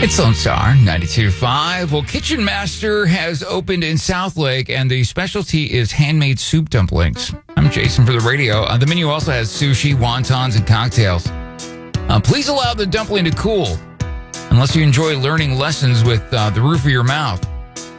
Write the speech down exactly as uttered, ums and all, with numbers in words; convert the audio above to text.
It's Lone Star ninety-two point five. Well, Kitchen Master has opened in South Lake, and the specialty is handmade soup dumplings. I'm Jason for the radio. Uh, the menu also has sushi, wontons, and cocktails. Uh, please allow the dumpling to cool, unless you enjoy learning lessons with uh, the roof of your mouth.